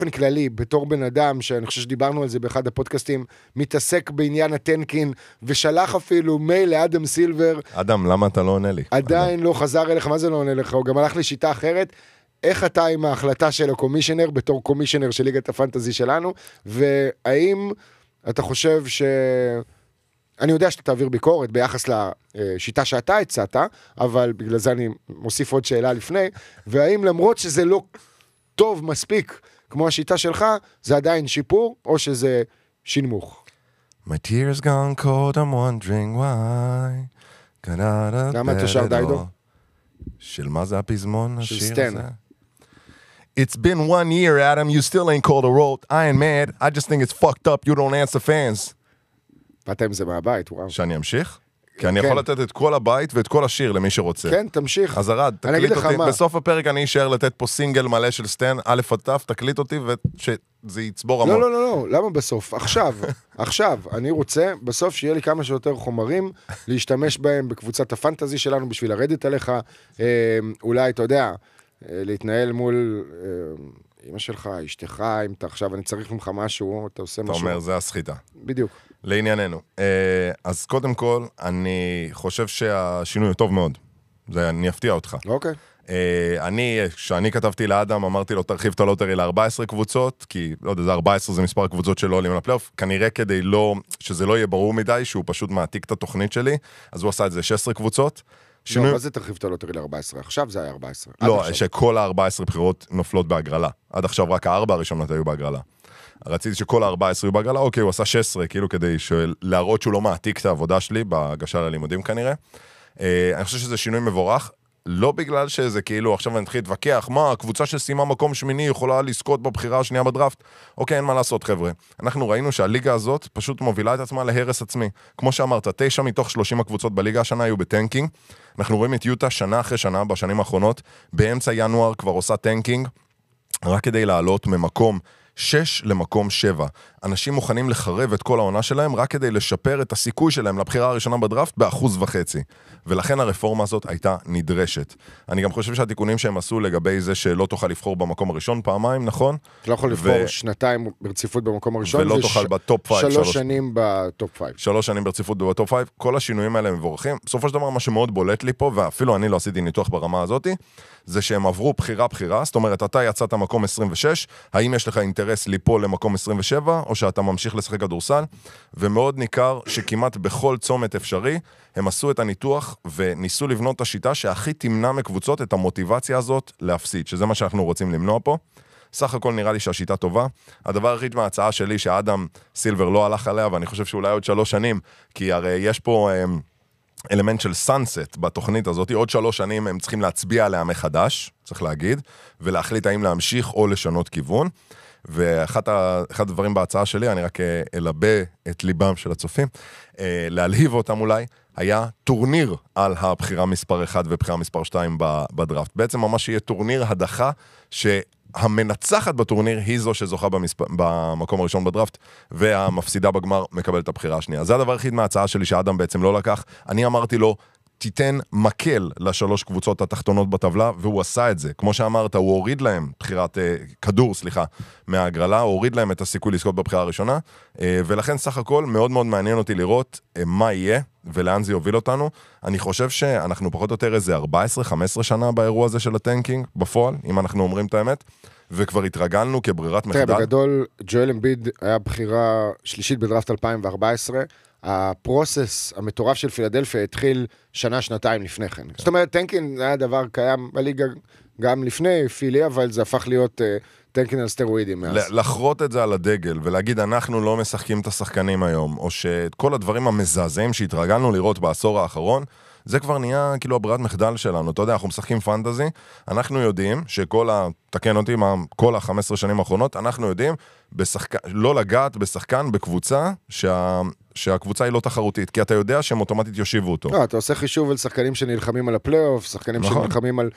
באופן כללי, בתור בן אדם, שאני חושב שדיברנו על זה באחד הפודקאסטים, מתעסק בעניין הטנקין, ושלח אפילו מייל לאדם סילבר. אדם, למה אתה לא עונה לי? עדיין לא חזר אליך, מה זה לא עונה לך? הוא גם הלך לשיטה אחרת. איך אתה עם ההחלטה של הקומישיונר, בתור קומישיונר של ליגת הפנטזי שלנו, והאם אתה חושב אני יודע שאתה תעביר ביקורת ביחס לשיטה שאתה הצעת, אבל בגלל זה אני מוסיף עוד שאלה לפני, והאם למרות שזה לא טוב מספיק כמו השיטה שלך, זה עדיין שיפור, או שזה שינמוך? My tears gone cold, I'm wondering why. למה אתה שר דיידו? של מה זה הפזמון? של סטן. It's been 1 year, Adam, you still ain't called a roll. I ain't mad, I just think it's fucked up, you don't answer fans. באת עם זה מהבית, וואו. שאני אמשיך? כי אני יכול לתת את כל הבית ואת כל השיר למי שרוצה. כן, תמשיך. אז ארד, תקליט אותי. בסוף הפרק אני אשאר לתת פה סינגל מלא של סטן, א' עד ת', תקליט אותי ושזה יצבור המון. לא, למה בסוף? עכשיו, אני רוצה בסוף שיהיה לי כמה שיותר חומרים להשתמש בהם בקבוצת הפנטזי שלנו בשביל לרדת עליך, אולי, אתה יודע, להתנהל מול אמא שלך, אשתך, אם אתה עכשיו אני צריך ממך משהו, אתה עושה משהו. אתה אומר, זה הסחיטה. בדיוק. לענייננו. אז קודם כל, אני חושב שהשינוי הוא טוב מאוד. אני אפתיע אותך. אוקיי. כשאני כתבתי לאדם, אמרתי לו, תרחיב את הלוטרי ל-14 קבוצות, כי, לא יודע, 14 זה מספר קבוצות שלא עולים לפלייאוף, כנראה כדי שזה לא יהיה ברור מדי, שהוא פשוט מעתיק את התוכנית שלי, אז הוא עשה את זה 16 קבוצות. לא, מה זה תרחיב את הלוטרי ל-14? עכשיו זה היה 14. לא, שכל ה-14 בחירות נופלות בהגרלה. עד עכשיו רק ה4 הראשונות היו בהגרלה. רציתי שכל ה-14 היו בהגרלה, אוקיי, הוא עשה 16, כאילו כדי להראות שהוא לא מעתיק את העבודה שלי, בהגשה ללימודים כנראה. אני חושב שזה שינוי מבורך, לא בגלל שזה כאילו, עכשיו אני מתחיל להתווכח, מה, הקבוצה שסיימה מקום שמיני יכולה לזכות בבחירה השנייה בדראפט? אוקיי, אין מה לעשות, חבר'ה. אנחנו ראינו שהליגה הזאת פשוט מובילה את עצמה להרס עצמי. כמו שאמרת, 9 מתוך 30 הקבוצות בליגה השנה היו בטנקינג. אנחנו רואים את יוטה שנה אחרי שנה בשנים האחרונות, באמצע ינואר כבר עושה טנקינג, רק כדי לעלות ממקום 6 למקום 7. אנשים מוכנים לחרב את כל העונה שלהם רק כדי לשפר את הסיכוי שלהם לבחירה הראשונה בדראפט ב1.5%. ולכן הרפורמה הזאת הייתה נדרשת. אני גם חושב שהתיקונים שהם עשו לגבי זה שלא תוכל לבחור במקום הראשון פעמיים, נכון? לא יכול לבחור שנתיים ברציפות במקום הראשון. ולא תוכל בטופ 5. 3 שנים בטופ 5. 3 שנים ברציפות בטופ 5. כל השינויים האלה מבורכים. בסופו של דבר מה שמאוד בולט לי פה, ואפילו אני לא עשיתי ניתוח ברמה הזאת, זה שהם עברו בחירה. זאת אומרת, אתה יצאת מקום 26, האם יש לך אינטרס ליפול למקום 27, או שאתה ממשיך לשחק כדורסל, ומאוד ניכר שכמעט בכל צומת אפשרי, הם עשו את הניתוח וניסו לבנות את השיטה שהכי תמנע מקבוצות את המוטיבציה הזאת להפסיד, שזה מה שאנחנו רוצים למנוע פה. סך הכל נראה לי שהשיטה טובה. הדבר הכי מההצעה שלי שאדם סילבר לא הלך עליה, ואני חושב שאולי עוד 3 שנים, כי הרי יש פה אלמנט של סאנסט בתוכנית הזאת, עוד 3 שנים הם צריכים להצביע עליה מחדש, צריך להגיד, ולהחליט האם להמשיך או לשנות כיוון. ואחד הדברים בהצעה שלי, אני רק אלבה את ליבם של הצופים, להלהיב אותם אולי, היה טורניר על הבחירה מספר 1 ובחירה מספר 2 בדראפט. בעצם ממש יהיה טורניר הדחה שהמנצחת בטורניר היא זו שזוכה במקום הראשון בדראפט, והמפסידה בגמר מקבל את הבחירה השנייה. זה הדבר הכי מההצעה שלי שאדם בעצם לא לקח. אני אמרתי לו, תיתן מקל ל3 קבוצות התחתונות בטבלה, והוא עשה את זה. כמו שאמרת, הוא הוריד להם כדור, מההגרלה, הוא הוריד להם את הסיכוי לזכות בבחירה הראשונה, ולכן סך הכל מאוד מאוד מעניין אותי לראות מה יהיה, ולאן זה יוביל אותנו. אני חושב שאנחנו פחות או יותר איזה 14-15 שנה באירוע הזה של הטנקינג, בפועל, אם אנחנו אומרים את האמת, וכבר התרגלנו כברירת מחדל. תראה, בגדול, ג'ואל אמביד היה בחירה שלישית בדראפט 2014, הפרוסס המטורף של פילדלפיה התחיל שנה-שנתיים לפני כן. זאת אומרת, טנקין היה דבר קיים בליגה גם לפני פילי, אבל זה הפך להיות טנקין על סטרואידים. לחרות את זה על הדגל ולהגיד, אנחנו לא משחקים את השחקנים היום, או שכל הדברים המזעזעים שהתרגלנו לראות בעשור האחרון, זה כבר נהיה כאילו הברירת מחדל שלנו. אתה יודע, אנחנו משחקים פנטזי, אנחנו יודעים תקן אותי, כל ה-15 שנים האחרונות, אנחנו יודעים לא לגעת בשחקן בקבוצה שהקבוצה היא לא תחרותית, כי אתה יודע שהם אוטומטית יושיבו אותו. אתה עושה חישוב על שחקנים שנלחמים על הפלייאוף, שחקנים שנלחמים על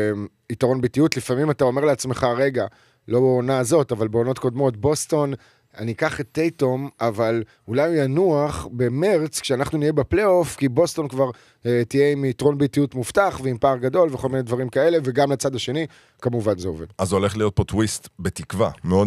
יתרון ביתיות, לפעמים אתה אומר לעצמך, רגע, לא בעונה הזאת, אבל בעונות קודמות, בוסטון, אני אקח את טייטום, אבל אולי הוא ינוח במרץ, כשאנחנו נהיה בפלייאוף, כי בוסטון כבר תהיה עם יתרון ביתיות מובטח, ועם פער גדול, וכל מיני דברים כאלה, וגם לצד השני, כמובן זה עובד. אז הולך להיות פה טוויסט בתקווה, מאוד